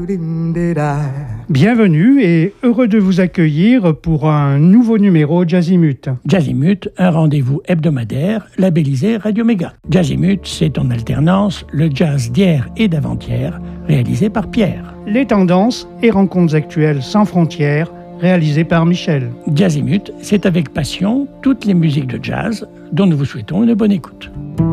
Bienvenue et heureux de vous accueillir pour un nouveau numéro Jazzimut. Jazzimut, un rendez-vous hebdomadaire labellisé Radio Méga. Jazzimut, c'est en alternance le jazz d'hier et d'avant-hier, réalisé par Pierre. Les tendances et rencontres actuelles sans frontières, réalisées par Michel. Jazzimut, c'est avec passion toutes les musiques de jazz dont nous vous souhaitons une bonne écoute.